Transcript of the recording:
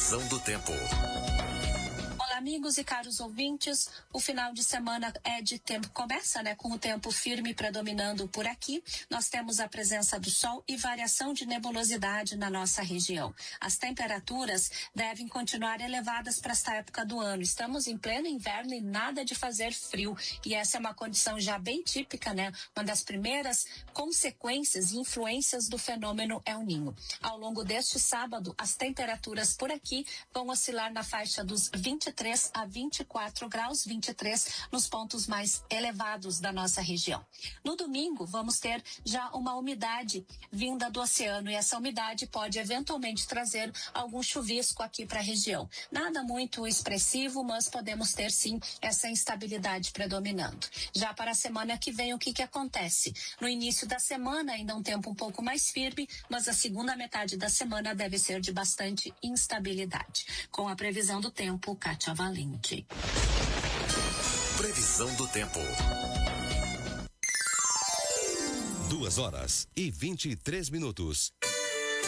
Previsão do tempo. Olá, amigos e caros ouvintes. O final de semana é de tempo, começa, com o tempo firme predominando por aqui. Nós temos a presença do sol e variação de nebulosidade na nossa região. As temperaturas devem continuar elevadas para esta época do ano. Estamos em pleno inverno e nada de fazer frio. E essa é uma condição já bem típica, Uma das primeiras consequências e influências do fenômeno El Niño. Ao longo deste sábado, as temperaturas por aqui vão oscilar na faixa dos 23 a 24 graus, 23 nos pontos mais elevados da nossa região. No domingo, vamos ter já uma umidade vinda do oceano e essa umidade pode eventualmente trazer algum chuvisco aqui para a região. Nada muito expressivo, mas podemos ter sim essa instabilidade predominando. Já para a semana que vem, o que acontece? No início da semana, ainda um tempo um pouco mais firme, mas a segunda metade da semana deve ser de bastante instabilidade. Com a previsão do tempo, Kátia Valente. Previsão do tempo. 2 horas e 23 minutos.